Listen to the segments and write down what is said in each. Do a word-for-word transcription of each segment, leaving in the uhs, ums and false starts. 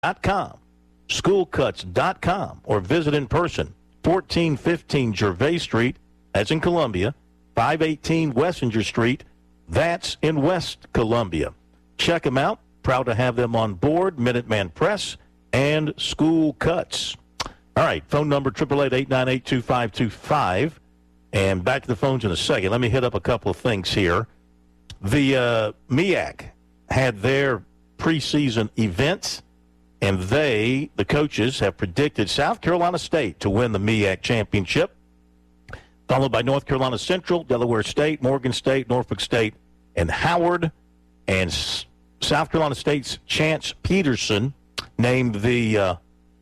dot com, school cuts dot com, or visit in person, fourteen fifteen Gervais Street, that's in Columbia, five eighteen Wessinger Street, that's in West Columbia. Check them out. Proud to have them on board, Minuteman Press and School Cuts. All right, phone number, eight eight eight, eight nine eight, two five two five. And back to the phones in a second. Let me hit up a couple of things here. The uh, M E A C had their preseason events, and they, the coaches, have predicted South Carolina State to win the M E A C championship, followed by North Carolina Central, Delaware State, Morgan State, Norfolk State, and Howard. And S- South Carolina State's Chance Peterson named the, uh,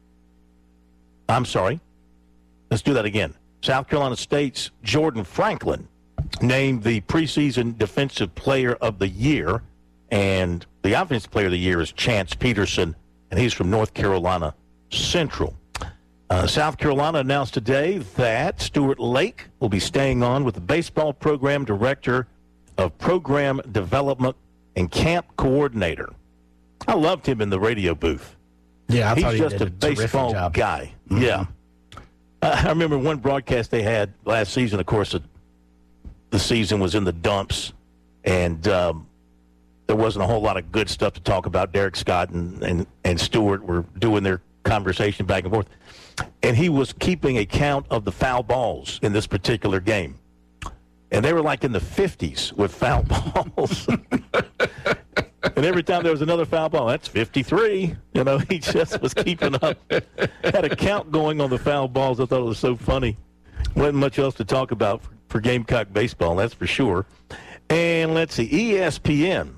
I'm sorry, let's do that again. South Carolina State's Jordan Franklin named the preseason Defensive Player of the Year, and the Offensive Player of the Year is Chance Peterson, and he's from North Carolina Central. Uh, South Carolina announced today that Stuart Lake will be staying on with the baseball program director of program development and camp coordinator. I loved him in the radio booth. Yeah, I he's thought he just did a, a baseball job. guy. Mm-hmm. Yeah. Uh, I remember one broadcast they had last season. Of course, the, the season was in the dumps, and um, there wasn't a whole lot of good stuff to talk about. Derek Scott and, and, and Stewart were doing their conversation back and forth, and he was keeping a count of the foul balls in this particular game. And they were like in the fifties with foul balls. And every time there was another foul ball, that's fifty-three. You know, he just was keeping up. Had a count going on the foul balls. I thought it was so funny. Wasn't much else to talk about for, for Gamecock baseball, that's for sure. And let's see, E S P N.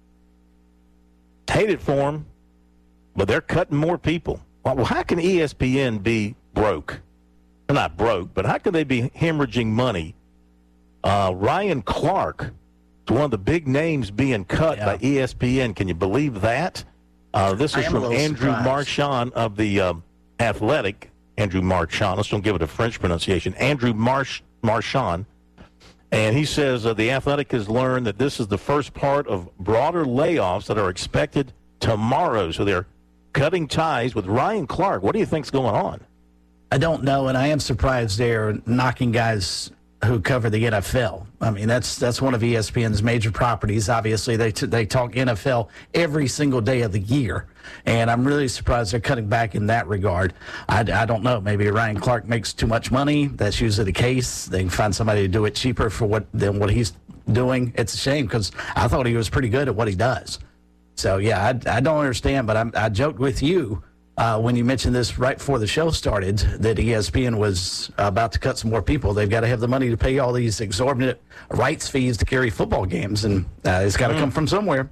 Hate it for them, but they're cutting more people. Well, how can E S P N be broke? They're not broke, but how can they be hemorrhaging money? Uh, Ryan Clark is one of the big names being cut yeah. by E S P N. Can you believe that? Uh, this is from Andrew surprised. Marchand of the um, Athletic. Andrew Marchand. Let's don't give it a French pronunciation. Andrew March, Marchand. And he says uh, the Athletic has learned that this is the first part of broader layoffs that are expected tomorrow. So they're cutting ties with Ryan Clark. What do you think's going on? I don't know, and I am surprised they're knocking guys who cover the N F L. I mean, that's that's one of E S P N's major properties. Obviously, they t- they talk N F L every single day of the year, and I'm really surprised they're cutting back in that regard. I, I don't know. Maybe Ryan Clark makes too much money. That's usually the case. They can find somebody to do it cheaper for what than what he's doing. It's a shame because I thought he was pretty good at what he does. So, yeah, I, I don't understand, but I'm, I joked with you Uh, when you mentioned this right before the show started, that E S P N was about to cut some more people. They've got to have the money to pay all these exorbitant rights fees to carry football games, and uh, it's got to mm. come from somewhere.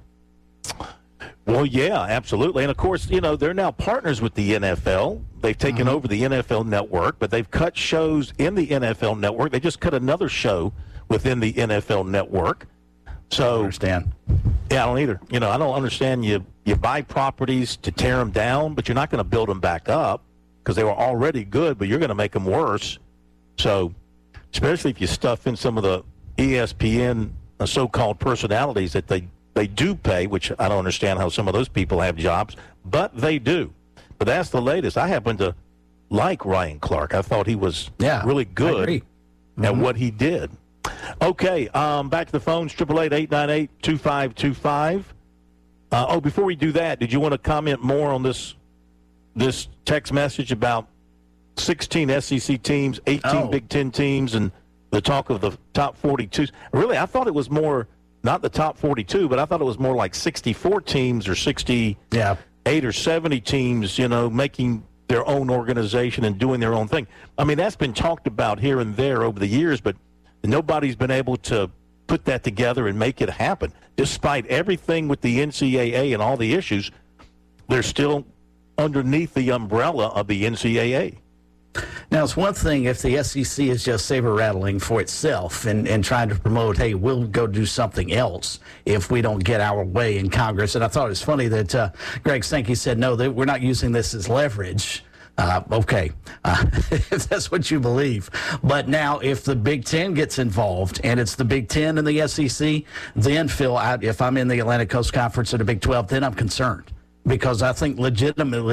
Well, yeah, absolutely. And, of course, you know, they're now partners with the N F L. They've taken mm-hmm. over the N F L Network, but they've cut shows in the N F L Network. They just cut another show within the N F L Network. So, I understand. Yeah, I don't either. You know, I don't understand you you buy properties to tear them down, but you're not going to build them back up because they were already good, but you're going to make them worse. So, especially if you stuff in some of the E S P N so-called personalities that they, they do pay, which I don't understand how some of those people have jobs, but they do. But that's the latest. I happen to like Ryan Clark. I thought he was yeah, really good mm-hmm. at what he did. Okay, um, back to the phones, eight eight eight, eight nine eight, two five two five. Uh, oh, before we do that, did you want to comment more on this this text message about sixteen S E C teams, eighteen oh. Big Ten teams, and the talk of the top forty-two? Really, I thought it was more, not the top forty-two, but I thought it was more like sixty-four teams or sixty-eight yeah. or seventy teams, you know, making their own organization and doing their own thing. I mean, that's been talked about here and there over the years, but nobody's been able to put that together and make it happen. Despite everything with the N C double A and all the issues, they're still underneath the umbrella of the N C double A. Now, it's one thing if the S E C is just saber-rattling for itself and, and trying to promote, hey, we'll go do something else if we don't get our way in Congress. And I thought it was funny that uh, Greg Sankey said, no, that we're not using this as leverage. Uh, okay, uh, if that's what you believe. But now if the Big Ten gets involved and it's the Big Ten and the S E C, then, Phil, I, if I'm in the Atlantic Coast Conference or the Big twelve, then I'm concerned. because I think legitimately